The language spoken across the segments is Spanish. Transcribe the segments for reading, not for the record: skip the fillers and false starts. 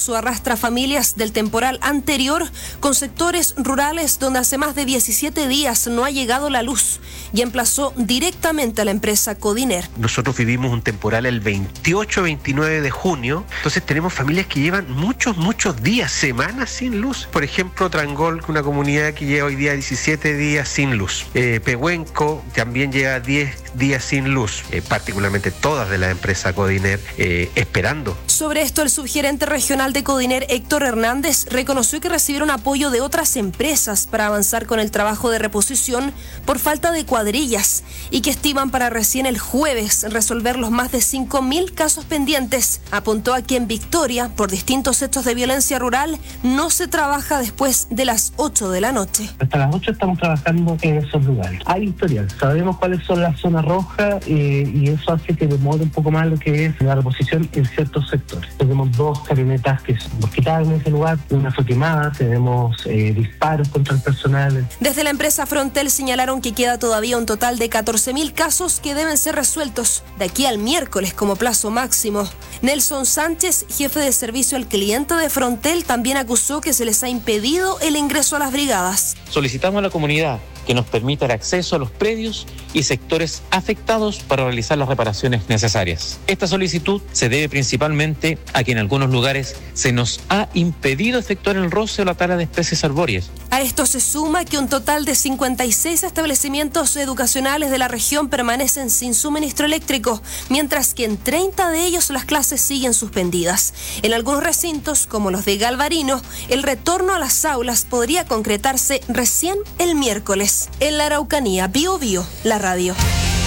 colapso arrastra familias del temporal anterior con sectores rurales donde hace más de 17 días no ha llegado la luz y emplazó directamente a la empresa Codiner. Nosotros vivimos un temporal el 28-29 de junio, entonces tenemos familias que llevan muchos días, semanas sin luz. Por ejemplo, Trangol, una comunidad que lleva hoy día 17 días sin luz. Pehuenco también lleva 10 días sin luz, particularmente todas de la empresa Codiner, esperando. Sobre esto, el subgerente regional de Codiner, Héctor Hernández, reconoció que recibieron apoyo de otras empresas para avanzar con el trabajo de reposición por falta de cuadrillas y que estiman para recién el jueves resolver los más de 5.000 casos pendientes. Apuntó a que en Victoria, por distintos hechos de violencia rural, no se trabaja después de las 8 de la noche. Hasta las 8 estamos trabajando en esos lugares. Hay historial, sabemos cuáles son las zonas rojas y eso hace que demore un poco más lo que es la reposición en ciertos sectores. Tenemos 2 camionetas que son quitadas en ese lugar, una fue quemada, tenemos disparos contra el personal. Desde la empresa Frontel señalaron que queda todavía un total de 14.000 casos que deben ser resueltos de aquí al miércoles como plazo máximo. Nelson Sánchez, jefe de servicio al cliente de Frontel, también acusó que se les ha impedido el ingreso a las brigadas. Solicitamos a la comunidad que nos permita el acceso a los predios y sectores afectados para realizar las reparaciones necesarias. Esta solicitud se debe principalmente a que en algunos lugares se nos ha impedido efectuar el roce o la tala de especies arbóreas. A esto se suma que un total de 56 establecimientos educacionales de la región permanecen sin suministro eléctrico, mientras que en 30 de ellos las clases siguen suspendidas. En algunos recintos, como los de Galvarino, el retorno a las aulas podría concretarse recién el miércoles. En la Araucanía, Bio Bio, la radio.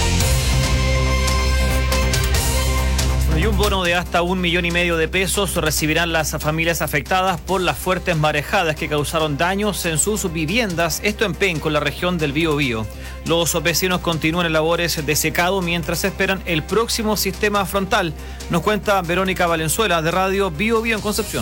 Y un bono de hasta 1,5 millones de pesos recibirán las familias afectadas por las fuertes marejadas que causaron daños en sus viviendas, esto en Penco, la región del Biobío. Los vecinos continúan en labores de secado mientras esperan el próximo sistema frontal. Nos cuenta Verónica Valenzuela de Radio Biobío en Concepción.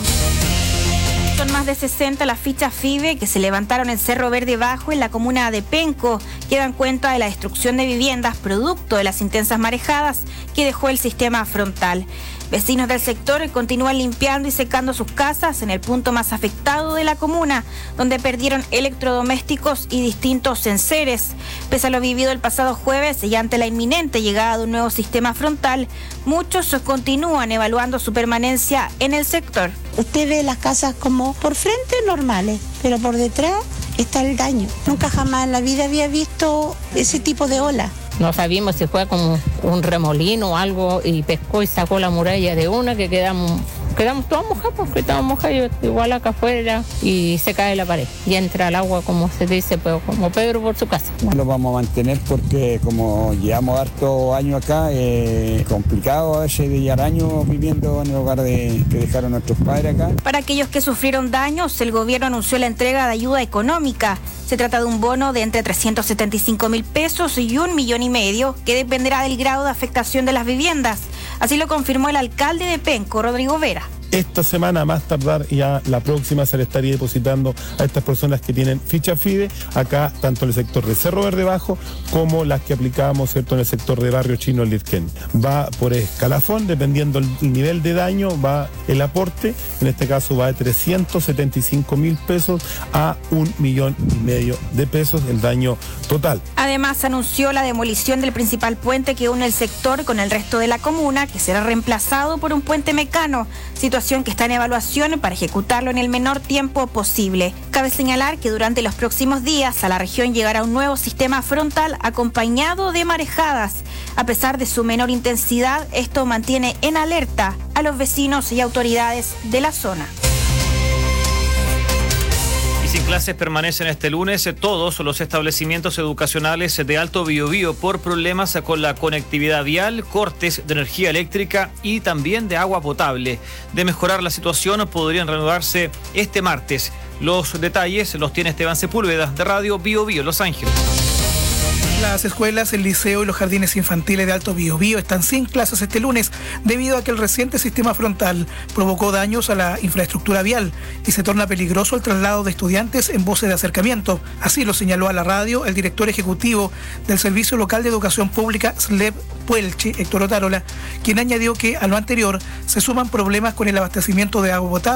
Son más de 60 las fichas FIBE que se levantaron en Cerro Verde Bajo, en la comuna de Penco, que dan cuenta de la destrucción de viviendas producto de las intensas marejadas que dejó el sistema frontal. Vecinos del sector continúan limpiando y secando sus casas en el punto más afectado de la comuna, donde perdieron electrodomésticos y distintos enseres. Pese a lo vivido el pasado jueves y ante la inminente llegada de un nuevo sistema frontal, muchos continúan evaluando su permanencia en el sector. Usted ve las casas como por frente normales, pero por detrás está el daño. Nunca jamás en la vida había visto ese tipo de ola. No sabíamos si fue como un remolino o algo y pescó y sacó la muralla de una que quedamos todos mojados, porque estábamos mojados, igual acá afuera, y se cae la pared. Y entra el agua, como se dice, pues, como Pedro por su casa. Lo vamos a mantener porque como llevamos hartos años acá, es complicado a veces de llevar años viviendo en el hogar que dejaron nuestros padres acá. Para aquellos que sufrieron daños, el gobierno anunció la entrega de ayuda económica. Se trata de un bono de entre 375.000 pesos y 1,5 millones, que dependerá del grado de afectación de las viviendas. Así lo confirmó el alcalde de Penco, Rodrigo Vera. Esta semana, a más tardar, ya la próxima se le estaría depositando a estas personas que tienen ficha FIDE, acá tanto en el sector de Cerro Verde Bajo como las que aplicábamos, ¿cierto?, en el sector de Barrio Chino, el Lirquén. Va por escalafón, dependiendo el nivel de daño, va el aporte, en este caso va de 375.000 pesos a 1,5 millones de pesos el daño total. Además, anunció la demolición del principal puente que une el sector con el resto de la comuna, que será reemplazado por un puente mecano, situación que está en evaluación para ejecutarlo en el menor tiempo posible. Cabe señalar que durante los próximos días a la región llegará un nuevo sistema frontal acompañado de marejadas. A pesar de su menor intensidad, esto mantiene en alerta a los vecinos y autoridades de la zona. Y sin clases permanecen este lunes todos los establecimientos educacionales de Alto Biobío por problemas con la conectividad vial, cortes de energía eléctrica y también de agua potable. De mejorar la situación podrían reanudarse este martes. Los detalles los tiene Esteban Sepúlveda de Radio Biobío Los Ángeles. Las escuelas, el liceo y los jardines infantiles de Alto Biobío están sin clases este lunes debido a que el reciente sistema frontal provocó daños a la infraestructura vial y se torna peligroso el traslado de estudiantes en buses de acercamiento. Así lo señaló a la radio el director ejecutivo del Servicio Local de Educación Pública SLEP Puelche, Héctor Otárola, quien añadió que a lo anterior se suman problemas con el abastecimiento de agua potable